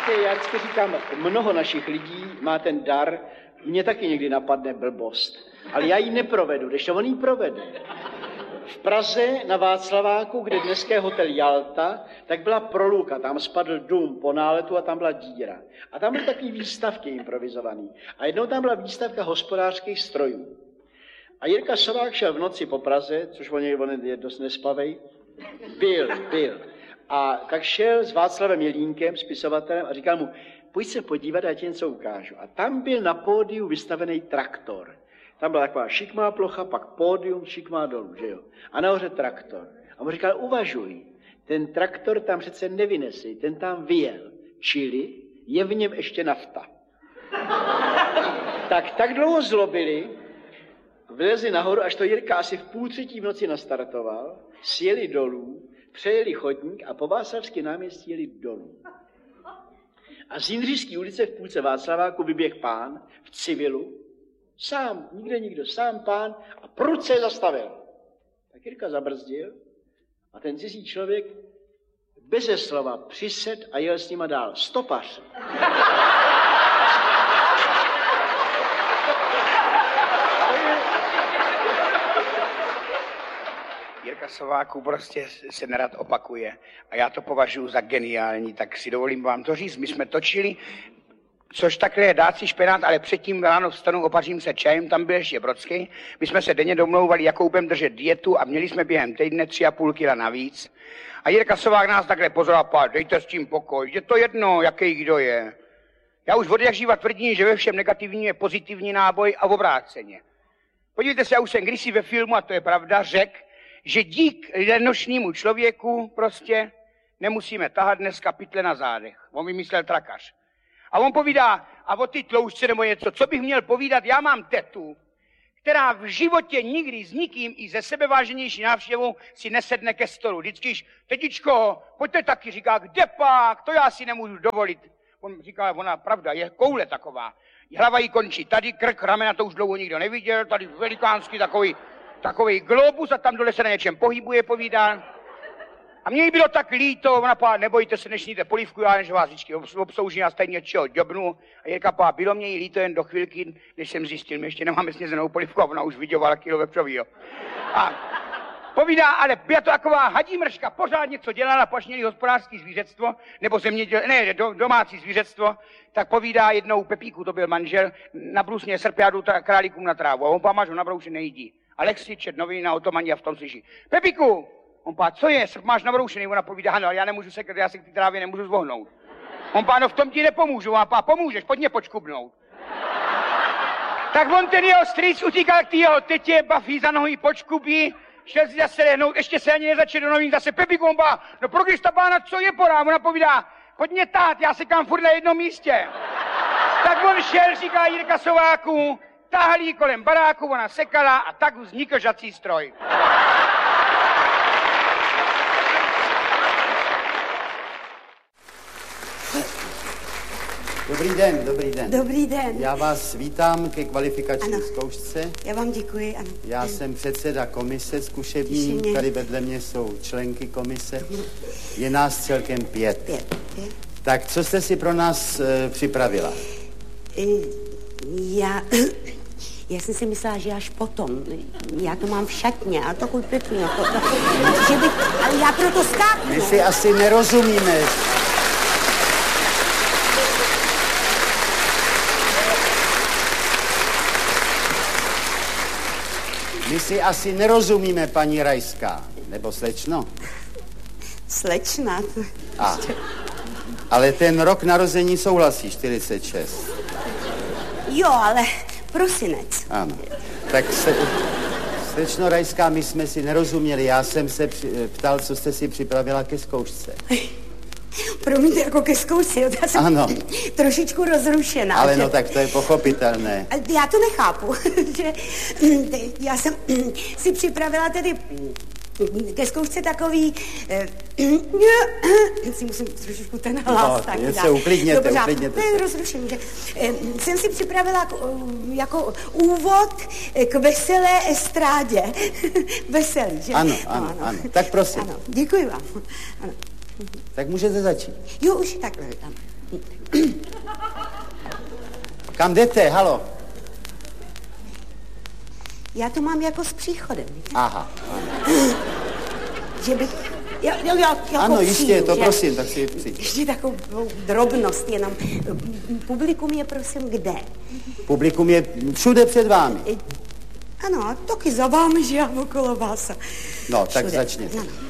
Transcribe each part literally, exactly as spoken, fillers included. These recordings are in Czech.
Víte, já vždycky říkám, mnoho našich lidí má ten dar, mě taky někdy napadne blbost, ale já ji neprovedu, když to on ji provede. V Praze na Václaváku, kde dneska je hotel Jalta, tak byla proluka, tam spadl dům po náletu a tam byla díra. A tam byly takový výstavky improvizovaný. A jednou tam byla výstavka hospodářských strojů. A Jirka Sovák šel v noci po Praze, což on je, on je dost nespavej, byl, byl. A tak šel s Václavem Jelínkem, spisovatelem, a říkal mu, pojď se podívat, já ti něco ukážu. A tam byl na pódiu vystavený traktor. Tam byla taková šikmá plocha, pak pódium, šikmá dolů, že jo. A nahoře traktor. A mu říkal, uvažuj, ten traktor tam přece nevynesej, ten tam vyjel. Čili je v něm ještě nafta. tak tak dlouho zlobili, vylezli nahoru, až to Jirka asi v půl třetí v noci nastartoval, sjeli dolů, přejeli chodník a po Václavském náměstí jeli dolů. A z Jindřišské ulice v půlce Václaváku vyběh pán v civilu, sám, nikde nikdo, sám pán a prudce je zastavil. Tak Jirka zabrzdil a ten cizí člověk beze slova přised a jel s nima dál. Stopař. Jirka Sováku prostě se nerad opakuje a já to považuji za geniální, tak si dovolím vám to říct. My jsme točili, což takhle je dát si špenát, ale předtím ráno vstanu, opařím se čajem, tam byl ještě Brodský. My jsme se denně domlouvali, jakou budeme držet dietu a měli jsme během týdne tři a půl kila navíc. A Jirka Sovák nás takhle pozorapal, dejte s tím pokoj, je to jedno, jaký kdo je. Já už od jak živa tvrdím, že ve všem negativním je pozitivní náboj a obráceně. Podívejte se, já už jsem kdysi ve filmu, a to je pravda, řekl, že dík lenošnímu člověku prostě nemusíme tahat dneska pytle na zádech. On vymyslel trakař. A on povídá, a o ty tloušťce nebo něco, co bych měl povídat, já mám tetu, která v životě nikdy s nikým i ze sebeváženější návštěvou si nesedne ke stolu. Vždycky, tetičko, pojďte taky, říká, kde pak, to já si nemůžu dovolit. On říká, ona pravda, je koule taková. Hlava jí končí tady, krk, ramena, to už dlouho nikdo neviděl, tady velikánský takový, takový globus a tam dole se na něčem pohybuje, povídá. A mně jí bylo tak líto, ona pá, nebojte se, než sníte polívku, já než vás vždycky obsloužím a stejně něčeho děbnu. A Jirka pá, bylo mě jí líto jen do chvilky, než jsem zjistil, my ještě nemáme snězenou polívku a ona už vydělala kilo vepřovýho. A povídá, ale byla to taková hadí mrška, pořád něco dělala, pač měli hospodářský zvířectvo, nebo zeměděl, ne, do, domácí zvířectvo, tak povídá jednou Pepíku, to byl manžel, nabrusně srp, já jdu králíkům na trávu a on pá, máš ho nabroušen, nejdi. Alexi čet noviny na otomani a v tom slyší, Pepíku! On pá, co je, srp máš nabroušený, ona povídá, ano, ale já nemůžu sekat, já se k té trávě nemůžu zvohnout. On pá, no v tom ti nepomůžu, on pá, pomůžeš, pojď mě počkubnout. Tak on ten jeho strýc utíkal k té jeho tetě, baví za nohy, počkubí, šel si zase lehnout, ještě se ani nezačal do novin, zase Pepíku, on pá, no pro ta pána, co je porá, ona povídá, pojď mě tát, já sekám furt na jednom místě. Tak on šel, říká Jirka Sováku, tahali kolem baráku, ona sekala a tak vznikl žací stroj. Dobrý den, dobrý den. Dobrý den. Já vás vítám ke kvalifikační ano. zkoušce. Já vám děkuji, ano. Já ano. jsem předseda komise zkušební, tady vedle mě jsou členky komise. Je nás celkem pět. Pět, pět. Tak co jste si pro nás e, připravila? Já... Já jsem si myslela, že až potom. Já to mám v šatně, ale takový pěkný. Jako, že bych, ale já proto skáknu. My si asi nerozumíme. My si asi nerozumíme, paní Rajská. Nebo slečno? Slečna. A, ale ten rok narození souhlasí, čtyřicet šest. Jo, ale prosinec. Ano. Tak se, slečno Rajská, my jsme si nerozuměli. Já jsem se při, ptal, co jste si připravila ke zkoušce. Promiňte, jako ke zkoušce, já jsem ano. trošičku rozrušená. Ale že... no, tak to je pochopitelné. Já to nechápu, že já jsem si připravila tedy ke zkoušce takový, si musím trošičku ten hlas. No, tak jen se uklidněte, Dobře, uklidněte se. Rozruším, že jsem si připravila jako úvod k veselé estrádě. Veselý, že? Ano, ano, no, ano, ano. Tak prosím. Ano, děkuji vám. Ano. Tak můžete začít. Jo, už takhle tam. Kam jdete, halo? Já to mám jako s příchodem. Víte? Aha. Že bych... Jo, jo, jo, jako Ano, jistě, přijdu, to že? prosím, tak si přijď. Ještě takovou drobnost jenom. Publikum je prosím kde? Publikum je všude před vámi. Ano, taky za vámi, že já okolo vás. No, tak Všude. začněte. Ano.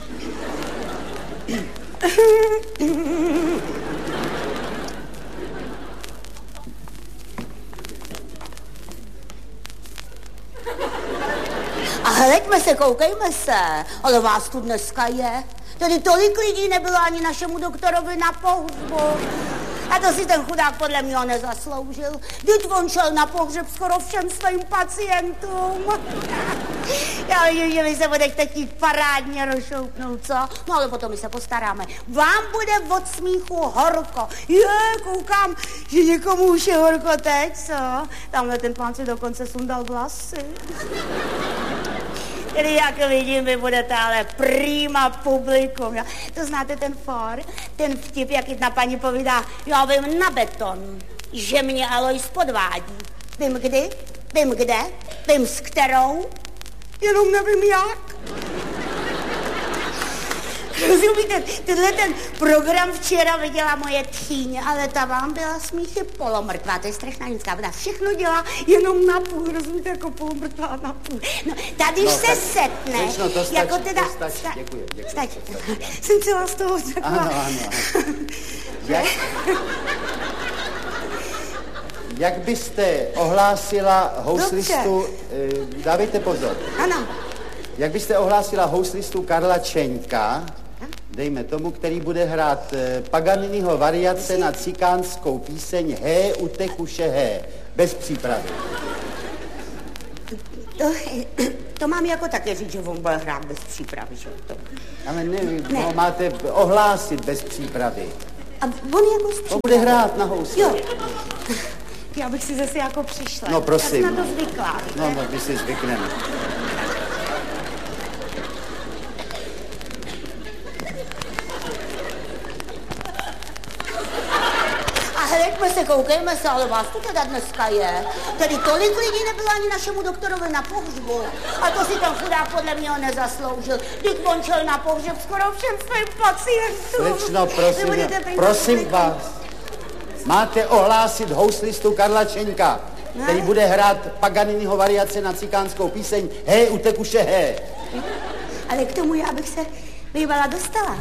A hleďme se, koukejme se, ale vás tu dneska je. Tady tolik lidí nebylo ani našemu doktorovi na pohřbu. A to si ten chudák podle mě nezasloužil. Vždyť on šel na pohřeb skoro všem svým pacientům. Já vím, že vy se budete chtít parádně rozšoupnout, co? No ale potom my se postaráme. Vám bude od smíchu horko. Je, koukám, že někomu už je horko teď, co? Tamhle ten pán si dokonce sundal vlasy. Tedy jak vidím, vy budete ale prima publikum. Jo? To znáte ten for, ten vtip, jak jedna paní povídá, já vím na beton, že mě Alois podvádí. Vím kdy, vím kde, vím s kterou, jenom nevím jak. Rozumíte, tenhle ten program včera viděla moje tchýně, ale ta vám byla smíchy polomrtvá, to je strašná ženská, ona všechno dělá jenom na půl, rozumíte, jako polomrtvá na půl. No, tady No, se tak, setne, Slečno, to stačí, jako teda... to stačí, sta- děkuji, děkuji. Stačí. Jsem celá z toho taková... Ano, ano. Jak, jak byste ohlásila houslistu, eh, dávejte pozor, Ano, jak byste ohlásila houslistu Karla Čeňka, dejme tomu, který bude hrát eh, Paganiniho variace na cikánskou píseň Hé, utekuše hé, bez přípravy. to, to mám jako také říct, že on bude hrát bez přípravy, že to... Ale ne, Ne. ho máte ohlásit bez přípravy. A on jako z To bude hrát na housli. Jo. Já bych si zase jako přišla. No, prosím. Já jsem na to zvyklá, víte? No, no, my si zvykneme. A hleďme se, koukejme se, ale vás tu teda dneska je. Tady tolik lidí nebylo ani našemu doktorovi na pohřbu. A to si ten chudák podle mě nezasloužil. Vždyť on šel na pohřeb skoro všem svým pacientům. Slečno, prosím, Vy budete prý prosím publikum. vás, máte ohlásit houslistu Karla Čeňka, Ne. který bude hrát Paganiniho variace na cikánskou píseň Hé, utekuše hé. Ale k tomu já bych se bývala dostala.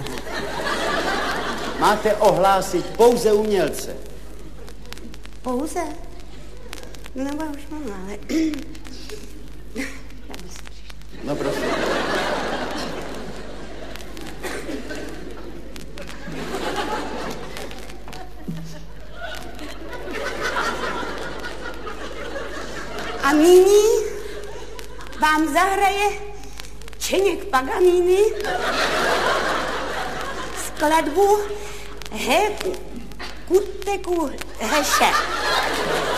Máte ohlásit pouze umělce. Pouze? No nebo už mám, ale... Já bych se přišla. No prosím. A nyní vám zahraje Čeněk Paganini skladbu He kuteku heše.